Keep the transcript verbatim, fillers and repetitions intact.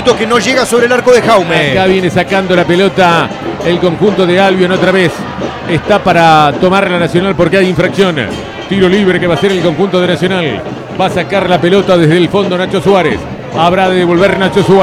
minutos que no llega sobre el arco de Jaume. Acá viene sacando la pelota el conjunto de Albion otra vez. Está para tomar la Nacional porque hay infracción. Tiro libre que va a ser el conjunto de Nacional. Va a sacar la pelota desde el fondo Nacho Suárez. Habrá de devolver Nacho Suárez.